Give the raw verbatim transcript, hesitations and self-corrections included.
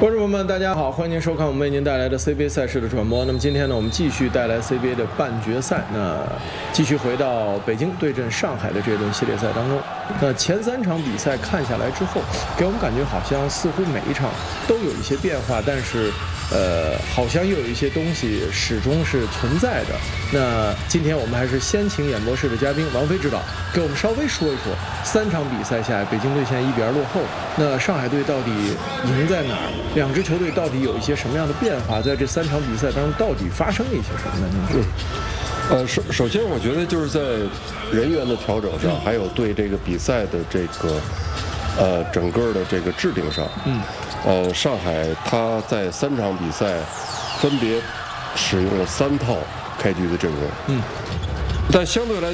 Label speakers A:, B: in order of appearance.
A: 观众朋友们，大家好，欢迎您收看我们为您带来的 C B A 赛事的转播。那么今天呢，我们继续带来 C B A 的半决赛，那继续回到北京对阵上海的这轮系列赛当中。那前三场比赛看下来之后，给我们感觉好像似乎每一场都有一些变化，但是呃，好像又有一些东西始终是存在的。那今天我们还是先请演播室的嘉宾王飞指导给我们稍微说一说三场比赛下来，北京队现在一比二落后，那上海队到底赢在哪儿？两支球队到底有一些什么样的变化？在这三场比赛当中，到底发生了一些什么呢？您说？
B: 呃，首首先，我觉得就是在人员的调整上，嗯、还有对这个比赛的这个呃整个的这个制定上，嗯，呃，上海他在三场比赛分别使用了三套开局的阵容，嗯，但相对来